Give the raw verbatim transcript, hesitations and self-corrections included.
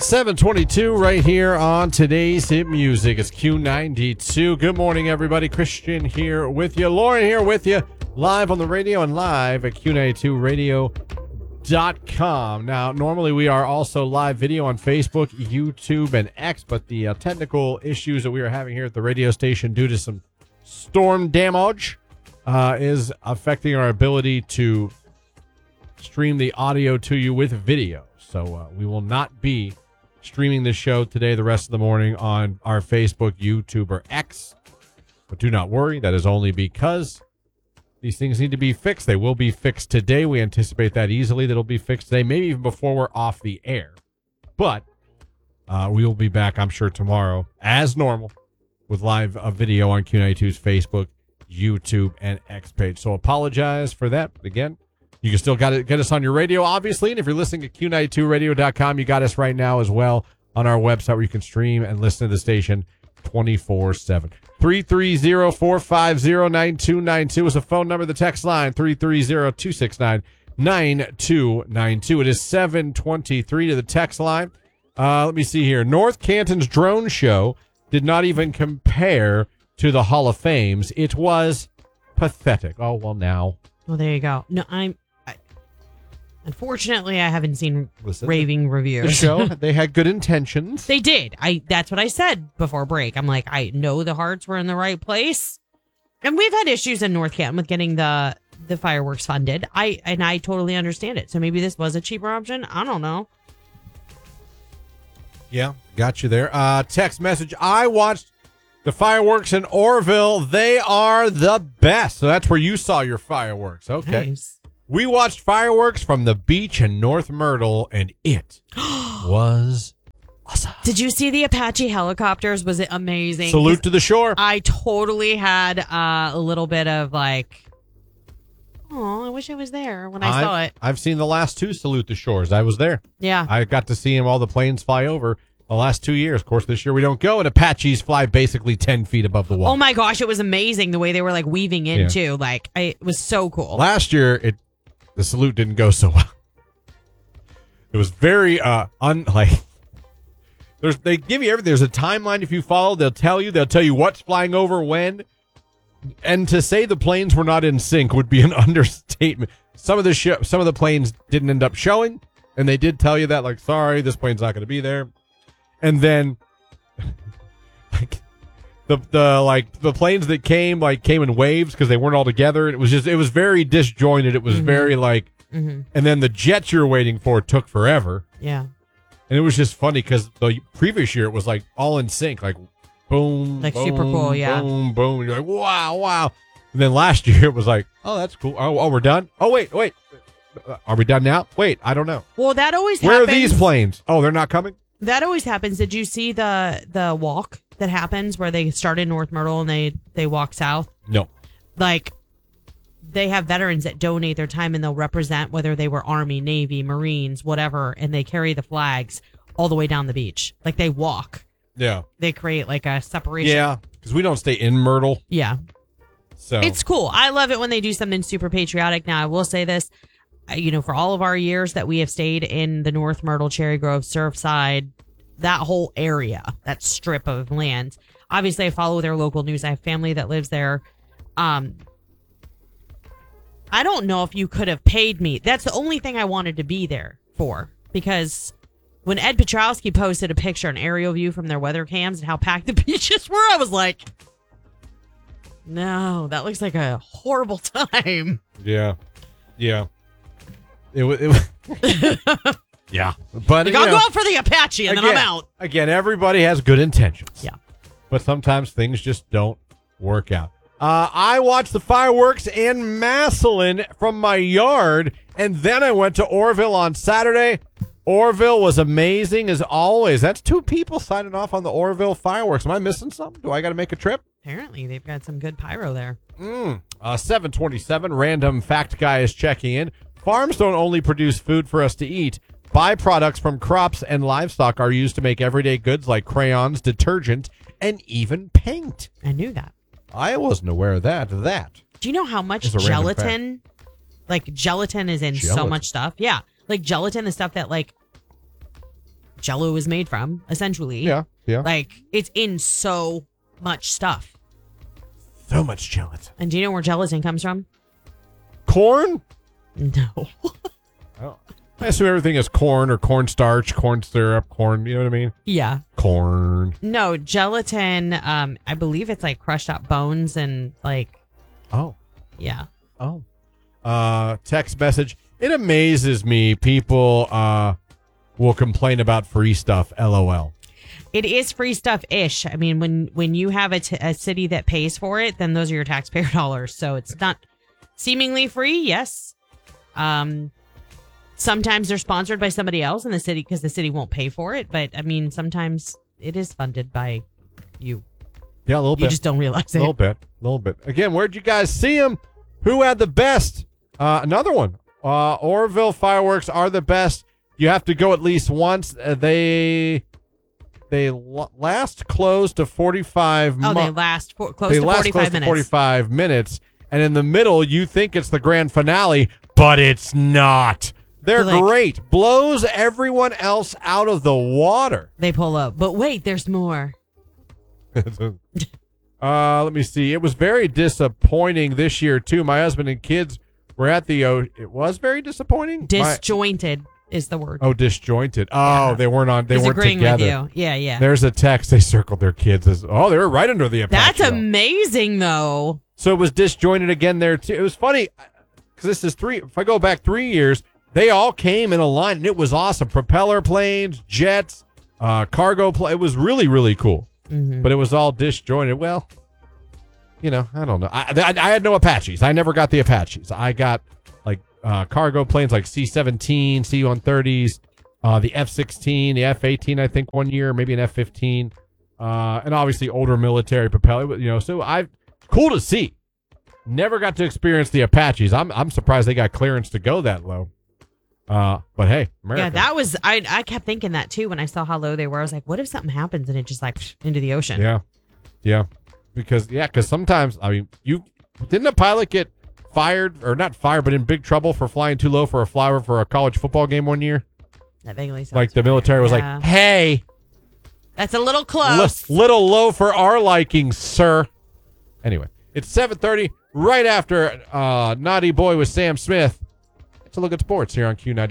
seven twenty-two right here on today's hit music. It's Q ninety-two. Good morning, everybody. Christian here with you. Lauren here with you. Live on the radio and live at Q ninety-two radio dot com. Now, normally we are also live video on Facebook, YouTube, and X, but the uh, technical issues that we are having here at the radio station due to some storm damage uh, is affecting our ability to stream the audio to you with video. So uh, we will not be streaming this show today the rest of the morning on our Facebook, YouTube, or X. But do not worry. That is only because these things need to be fixed. They will be fixed today. We anticipate that easily. That'll be fixed today, maybe even before we're off the air. But uh, we will be back, I'm sure, tomorrow, as normal, with live uh, video on Q ninety-two's Facebook, YouTube, and X page. So apologize for that. Again, you can still got it, get us on your radio, obviously. And if you're listening at Q ninety-two radio dot com, you got us right now as well on our website where you can stream and listen to the station twenty-four seven. three three zero, four five zero, nine two nine two is the phone number. The text line, three three zero, two six nine, nine two nine two. It is seven twenty-three to the text line. Uh, let me see here. North Canton's drone show did not even compare to the Hall of Fames. It was pathetic. Oh, well, now. Well, there you go. No, I'm... I, unfortunately, I haven't seen Listen, raving reviews. The show, they had good intentions. They did. I That's what I said before break. I'm like, I know the hearts were in the right place. And we've had issues in North Canton with getting the the fireworks funded. I And I totally understand it. So maybe this was a cheaper option. I don't know. Yeah, got you there. Uh, text message. I watched the fireworks in Orville. They are the best. So that's where you saw your fireworks. Okay. Nice. We watched fireworks from the beach in North Myrtle, and it was awesome. Did you see the Apache helicopters? Was it amazing? Salute to the shore. I totally had uh, a little bit of like, oh, I wish I was there when I I've, saw it. I've seen the last two Salute the Shores. I was there. Yeah. I got to see them, all the planes fly over the last two years. Of course, this year we don't go, and Apaches fly basically ten feet above the wall. Oh my gosh, it was amazing the way they were like weaving in Yeah. too. Like, I, it was so cool. Last year, it the salute didn't go so well. It was very uh un like. There's they give you everything. There's a timeline if you follow. They'll tell you. They'll tell you what's flying over when. And to say the planes were not in sync would be an understatement. Some of the sh- some of the planes didn't end up showing, and they did tell you that, like, sorry, this plane's not going to be there. And then, like, the the like the planes that came like came in waves because they weren't all together. It was just it was very disjointed. It was Mm-hmm. very like, Mm-hmm. and then the jets you're waiting for took forever. Yeah. And it was just funny because the previous year it was like all in sync, like boom, Like boom, super cool, yeah. boom, boom. And you're like, wow, wow. And then last year it was like, oh, that's cool. Oh, oh, we're done. Oh, wait, wait. Uh, Are we done now? Wait, I don't know. Well, that always Where happens. are these planes? Oh, they're not coming? That always happens. Did you see the the walk that happens where they start in North Myrtle and they they walk south? No. Like, they have veterans that donate their time and they'll represent whether they were Army, Navy, Marines, whatever, and they carry the flags all the way down the beach. Like, they walk. Yeah. They create like a separation. Yeah, because we don't stay in Myrtle. Yeah. So It's cool. I love it when they do something super patriotic. Now, I will say this, uh, you know, for all of our years that we have stayed in the North Myrtle, Cherry Grove, Surfside, that whole area, that strip of land. Obviously, I follow their local news. I have family that lives there. Um, I don't know if you could have paid me. That's the only thing I wanted to be there for, because when Ed Petrowski posted a picture, an aerial view from their weather cams and how packed the beaches were, I was like, no, that looks like a horrible time. yeah, yeah. It was. It was yeah, but Like, you I'll know, go out for the Apache and again, then I'm out. Again, everybody has good intentions. Yeah. But sometimes things just don't work out. Uh, I watched the fireworks in Massillon from my yard, and then I went to Orville on Saturday. Orville was amazing as always. That's two people signing off on the Orville fireworks. Am I missing something? Do I got to make a trip? Apparently, they've got some good pyro there. Mm. Uh, seven twenty-seven, random fact guy is checking in. Farms don't only produce food for us to eat. Byproducts from crops and livestock are used to make everyday goods like crayons, detergent, and even paint. I knew that. I wasn't aware of that. That. Do you know how much It's a random gelatin, like gelatin is in so Gelatin. much stuff? Yeah. Like gelatin is stuff that like Jell-O is made from, essentially. Yeah, yeah. Like, it's in so much stuff. So much gelatin. And do you know where gelatin comes from? Corn? No. Oh. I assume everything is corn or cornstarch, corn syrup, corn. You know what I mean? Yeah. Corn. No, gelatin, um, I believe it's like crushed up bones and like, Oh. yeah. Oh. Uh, text message. It amazes me. People uh, will complain about free stuff. LOL. It is free stuff-ish. I mean, when, when you have a, t- a city that pays for it, then those are your taxpayer dollars. So it's not seemingly free. Yes. Um, sometimes they're sponsored by somebody else in the city because the city won't pay for it. But I mean, sometimes it is funded by you. Yeah, a little You bit. just don't realize A it. little bit. A little bit. Again, where'd you guys see them? Who had the best? Uh, another one. Uh, Orville fireworks are the best. You have to go at least once. Uh, they they l- last close to forty-five Oh, mo- they last for, close they to last forty-five close to minutes. forty-five minutes. And in the middle, you think it's the grand finale, but it's not. They're Like- great. Blows everyone else out of the water. They pull up. But wait, there's more. uh, let me see. It was very disappointing this year too. My husband and kids were at the. O- it was very disappointing. My- Disjointed is the word. oh, disjointed. Oh, Yeah. they weren't on. They He's weren't agreeing together. with you. Yeah, yeah. There's a text. They circled their kids as. Oh, they were right under the Apache. That's Hill. amazing, though. So it was disjointed again there too. It was funny because this is three. If I go back three years, they all came in a line and it was awesome. Propeller planes, jets, uh, cargo plane. It was really really cool. Mm-hmm. But it was all disjointed. Well, you know, I don't know. I, I, I had no Apaches. I never got the Apaches. I got like uh, cargo planes like C seventeen, C one thirties, uh, the F sixteen, the F eighteen, I think one year, maybe an F fifteen, uh, and obviously older military propeller. You know, so I cool to see. Never got to experience the Apaches. I'm I'm surprised they got clearance to go that low. Uh, but hey, America. Yeah, that was, I I kept thinking that too when I saw how low they were. I was like, what if something happens and it just like psh, into the ocean? Yeah, yeah, because yeah, because sometimes I mean, you didn't a pilot get fired or not fired, but in big trouble for flying too low for a flyer for a college football game one year. That vaguely sounds Like the familiar. military was Yeah. like, "Hey, That's a little li- close. little low for our liking, sir." Anyway, it's seven thirty, right after uh, Naughty Boy with Sam Smith. Let's look at sports here on Q ninety.